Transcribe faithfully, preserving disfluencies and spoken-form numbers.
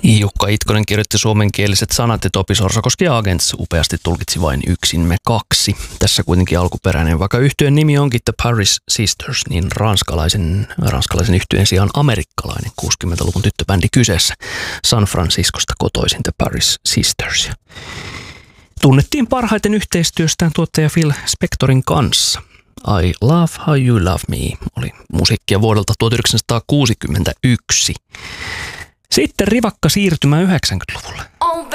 Jukka Itkonen kirjoitti suomenkieliset sanat ja Topi Sorsakoski ja Agents upeasti tulkitsi vain yksin me kaksi. Tässä kuitenkin alkuperäinen, vaikka yhtyeen nimi onkin The Paris Sisters, niin ranskalaisen, ranskalaisen yhtyeen sijaan amerikkalainen kuusikymmentäluvun tyttöbändi kyseessä. San Franciscosta kotoisin The Paris Sisters. Tunnettiin parhaiten yhteistyöstään tuottaja Phil Spectorin kanssa. I Love How You Love Me oli musiikkia vuodelta tuhatyhdeksänsataakuusikymmentäyksi. Sitten rivakka siirtymä yhdeksänkymmentäluvulle.